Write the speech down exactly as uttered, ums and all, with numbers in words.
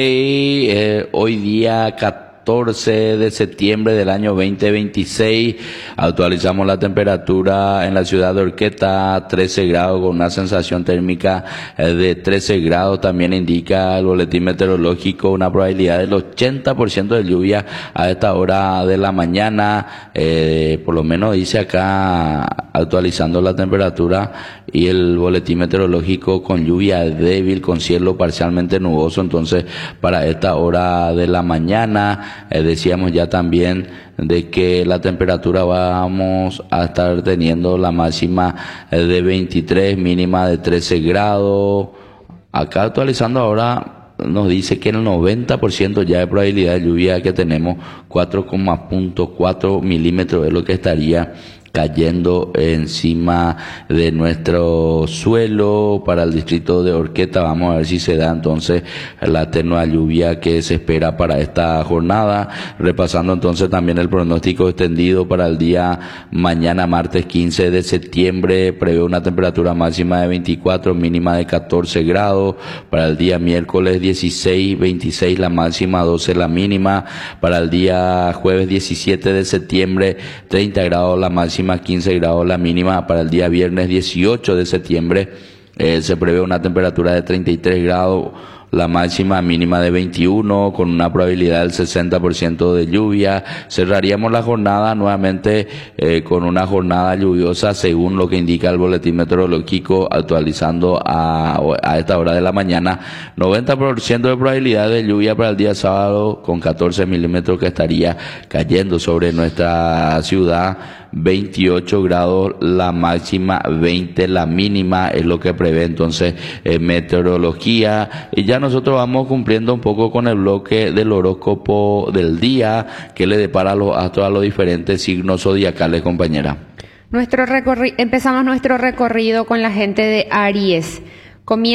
Y, eh, hoy día catorce de septiembre del año veinte veintiséis, actualizamos la temperatura en la ciudad de Orqueta, trece grados con una sensación térmica eh, de trece grados. También indica el boletín meteorológico una probabilidad del ochenta por ciento de lluvia a esta hora de la mañana, eh, por lo menos dice acá actualizando la temperatura y el boletín meteorológico con lluvia débil, con cielo parcialmente nuboso. Entonces para esta hora de la mañana eh, decíamos ya también de que la temperatura vamos a estar teniendo la máxima eh, de veintitrés, mínima de trece grados. Acá actualizando ahora nos dice que el noventa por ciento ya de probabilidad de lluvia que tenemos, cuatro coma cuatro milímetros es lo que estaría cayendo encima de nuestro suelo para el distrito de Orqueta. Vamos a ver si se da entonces la tenua lluvia que se espera para esta jornada. Repasando entonces también el pronóstico extendido para el día mañana, martes quince de septiembre, prevé una temperatura máxima de veinticuatro, mínima de catorce grados. Para el día miércoles dieciséis, veintiséis la máxima, doce la mínima. Para el día jueves diecisiete de septiembre, treinta grados la máxima, quince grados la mínima. Para el día viernes dieciocho de septiembre eh, se prevé una temperatura de treinta y tres grados, la máxima, mínima de veintiuno, con una probabilidad del sesenta por ciento de lluvia. Cerraríamos la jornada nuevamente eh, con una jornada lluviosa según lo que indica el boletín meteorológico, actualizando a, a esta hora de la mañana. noventa por ciento de probabilidad de lluvia para el día sábado, con catorce milímetros que estaría cayendo sobre nuestra ciudad. veintiocho grados la máxima, veinte la mínima, es lo que prevé entonces eh, meteorología. Y ya nosotros vamos cumpliendo un poco con el bloque del horóscopo del día que le depara a los astros a los diferentes signos zodiacales, compañera. Nuestro recorri- empezamos nuestro recorrido con la gente de Aries. Comienza